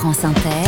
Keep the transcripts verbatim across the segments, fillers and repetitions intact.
France Inter,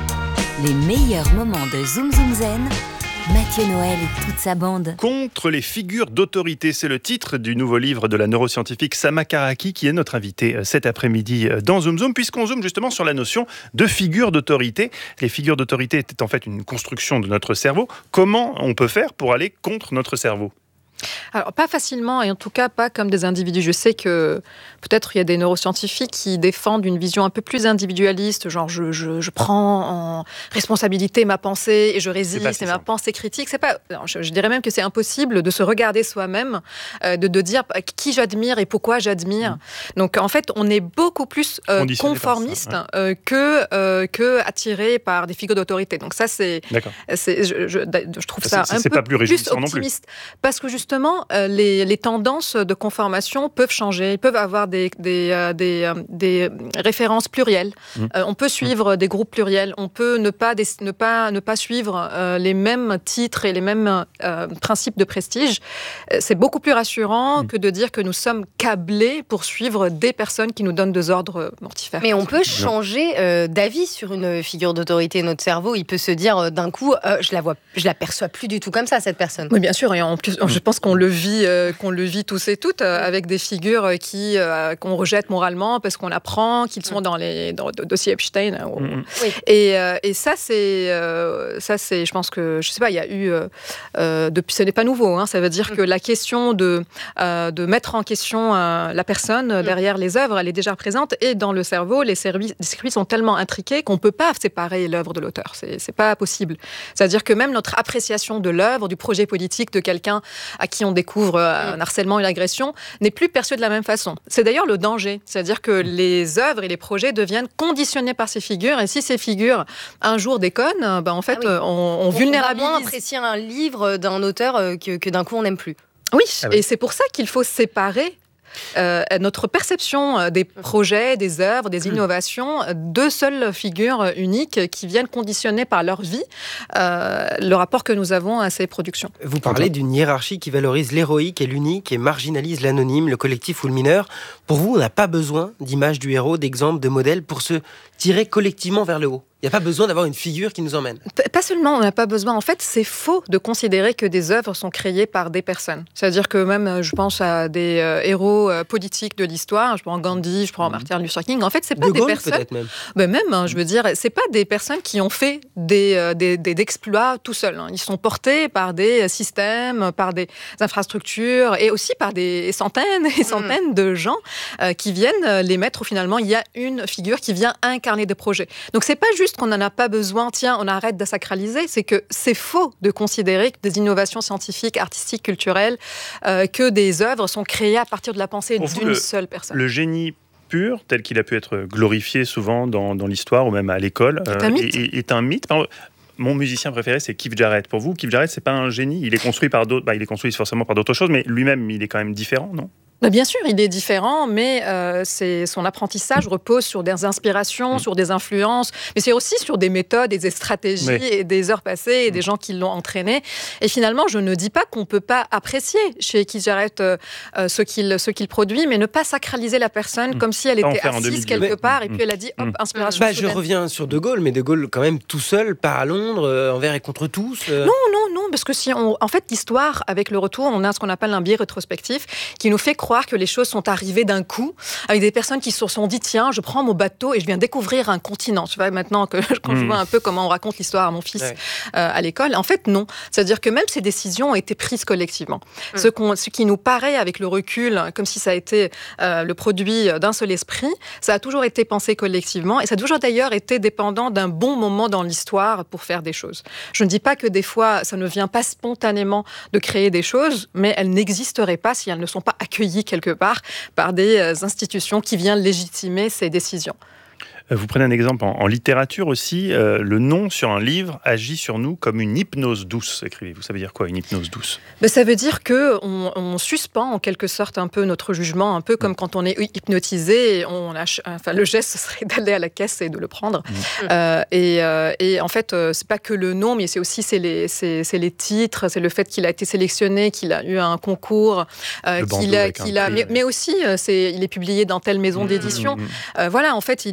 les meilleurs moments de Zoom Zoom Zen, Mathieu Noël et toute sa bande. Contre les figures d'autorité, c'est le titre du nouveau livre de la neuroscientifique Sama Karaki qui est notre invitée cet après-midi dans Zoom Zoom, puisqu'on zoome justement sur la notion de figure d'autorité. Les figures d'autorité étaient en fait une construction de notre cerveau. Comment on peut faire pour aller contre notre cerveau ? Alors, pas facilement, et en tout cas pas comme des individus. Je sais que peut-être il y a des neuroscientifiques qui défendent une vision un peu plus individualiste, genre je, je, je prends en responsabilité ma pensée et je résiste, et ma pensée critique. C'est pas, non, je, je dirais même que c'est impossible de se regarder soi-même, euh, de, de dire qui j'admire et pourquoi j'admire. Mmh. Donc en fait, on est beaucoup plus euh, conformiste ça, ouais. euh, que, euh, que attiré par des figures d'autorité. Donc ça, c'est, c'est je, je, je trouve ça, ça un peu pas plus, plus optimiste. Parce que justement, Justement, euh, les, les tendances de conformation peuvent changer, ils peuvent avoir des, des, euh, des, euh, des références plurielles. Mmh. Euh, on peut suivre mmh. des groupes pluriels, on peut ne pas, des, ne pas, ne pas suivre euh, les mêmes titres et les mêmes euh, principes de prestige. C'est beaucoup plus rassurant mmh. que de dire que nous sommes câblés pour suivre des personnes qui nous donnent des ordres mortifères. Mais on peut changer euh, d'avis sur une figure d'autorité. Notre cerveau, il peut se dire euh, d'un coup, euh, je la vois, je la perçois plus du tout comme ça, cette personne. Oui, bien sûr, et en plus, mmh. je pense qu'on le vit, euh, qu'on le vit tous et toutes, euh, avec des figures qui, euh, qu'on rejette moralement parce qu'on apprend qu'ils sont dans les dans le dossier Epstein. Euh, mm-hmm. oui. Et, euh, et ça, c'est, euh, ça, c'est, je pense que, je sais pas, il y a eu, euh, euh, depuis, ce n'est pas nouveau, hein, ça veut dire mm-hmm. que la question de, euh, de mettre en question euh, la personne mm-hmm. derrière les œuvres, elle est déjà présente, et dans le cerveau, les circuits, les circuits sont tellement intriqués qu'on peut pas séparer l'œuvre de l'auteur. C'est, c'est pas possible. C'est-à-dire que même notre appréciation de l'œuvre, du projet politique de quelqu'un à qui on découvre un harcèlement, une agression, n'est plus perçu de la même façon. C'est d'ailleurs le danger. C'est-à-dire que les œuvres et les projets deviennent conditionnés par ces figures, et si ces figures, un jour, déconnent, ben en fait, ah oui. on, on vulnérabilise. On va moins apprécier un livre d'un auteur que, que d'un coup on n'aime plus. Oui, ah oui, et c'est pour ça qu'il faut séparer Euh, notre perception des projets, des œuvres, des innovations, deux seules figures uniques qui viennent conditionner par leur vie euh, le rapport que nous avons à ces productions. Vous parlez d'une hiérarchie qui valorise l'héroïque et l'unique et marginalise l'anonyme, le collectif ou le mineur. Pour vous, on n'a pas besoin d'images du héros, d'exemples, de modèles pour se tirer collectivement vers le haut. Il n'y a pas besoin d'avoir une figure qui nous emmène. Pas seulement, on n'a pas besoin. En fait, c'est faux de considérer que des œuvres sont créées par des personnes. C'est-à-dire que même, je pense à des euh, héros euh, politiques de l'histoire. Je prends Gandhi, je prends mmh. Martin Luther King. En fait, c'est pas de des Gaulle, personnes. Peut-être même. Ben même, hein, je veux dire, c'est pas des personnes qui ont fait des, euh, des, des exploits tout seuls. Hein. Ils sont portés par des systèmes, par des infrastructures, et aussi par des centaines et centaines mmh. de gens euh, qui viennent les mettre où finalement il y a une figure qui vient incarner des projets. Donc c'est pas juste qu'on n'en a pas besoin, tiens, on arrête de sacraliser, c'est que c'est faux de considérer que des innovations scientifiques, artistiques, culturelles, euh, que des œuvres sont créées à partir de la pensée Pour d'une vous, le, seule personne. Le génie pur, tel qu'il a pu être glorifié souvent dans, dans l'histoire ou même à l'école, est un mythe. Euh, est, est un mythe. Mon musicien préféré, c'est Keith Jarrett. Pour vous, Keith Jarrett, c'est pas un génie. Il est construit par d'autres. Bah, il est construit forcément par d'autres choses, mais lui-même, il est quand même différent, non ? Bien sûr, il est différent, mais euh, c'est, son apprentissage repose sur des inspirations, mmh. sur des influences, mais c'est aussi sur des méthodes et des stratégies oui. et des heures passées et mmh. des gens qui l'ont entraîné. Et finalement, je ne dis pas qu'on ne peut pas apprécier chez Keith Jarrett euh, ce, qu'il, ce qu'il produit, mais ne pas sacraliser la personne mmh. comme si elle était assise quelque part, et puis elle a dit, hop, inspiration. Bah, je reviens sur De Gaulle, mais De Gaulle, quand même, tout seul, part à Londres, euh, envers et contre tous. Euh... Non, non, non, parce que si on... En fait, l'histoire, avec le retour, on a ce qu'on appelle un biais rétrospectif, qui nous fait croire croire que les choses sont arrivées d'un coup, avec des personnes qui se sont dit tiens, je prends mon bateau et je viens découvrir un continent. Tu vois, maintenant que quand mmh. je vois un peu comment on raconte l'histoire à mon fils ouais. euh, à l'école, en fait non. C'est-à-dire que même ces décisions ont été prises collectivement. Mmh. Ce, qu'on, ce qui nous paraît avec le recul, comme si ça a été euh, le produit d'un seul esprit, ça a toujours été pensé collectivement, et ça a toujours d'ailleurs été dépendant d'un bon moment dans l'histoire pour faire des choses. Je ne dis pas que des fois ça ne vient pas spontanément de créer des choses, mais elles n'existeraient pas si elles ne sont pas accueillies quelque part par des institutions qui viennent légitimer ces décisions. Vous prenez un exemple en, en littérature aussi. Euh, le nom sur un livre agit sur nous comme une hypnose douce, écrivez-vous. Ça veut dire quoi, une hypnose douce ? Ben, ça veut dire qu'on on suspend en quelque sorte un peu notre jugement, un peu comme mmh. quand on est hypnotisé. On a, enfin, le geste, ce serait d'aller à la caisse et de le prendre. Mmh. Euh, et, euh, et en fait, euh, c'est pas que le nom, mais c'est aussi c'est les, c'est, c'est les titres, c'est le fait qu'il a été sélectionné, qu'il a eu un concours, euh, qu'il a, qu'il a, mais, mais aussi c'est, il est publié dans telle maison mmh. d'édition. Mmh. Euh, voilà, en fait, il y a tout.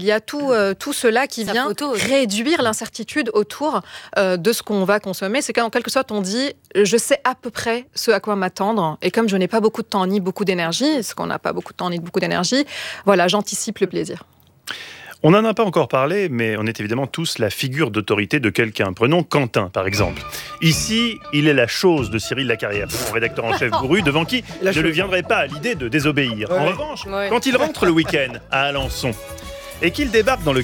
tout, euh, tout cela qui Sa vient photo aussi. réduire l'incertitude autour euh, de ce qu'on va consommer. C'est qu'en quelque sorte, on dit je sais à peu près ce à quoi m'attendre. Et comme je n'ai pas beaucoup de temps ni beaucoup d'énergie, parce qu'on n'a pas beaucoup de temps ni beaucoup d'énergie, voilà, j'anticipe le plaisir. On n'en a pas encore parlé, mais on est évidemment tous la figure d'autorité de quelqu'un. Prenons Quentin, par exemple. Ici, il est la chose de Cyril Lacarrière, son rédacteur en chef bourru, devant qui La ne lui chose. viendrait pas à l'idée de désobéir. Ouais. En revanche, Ouais. quand il rentre le week-end à Alençon et qu'il débarque dans le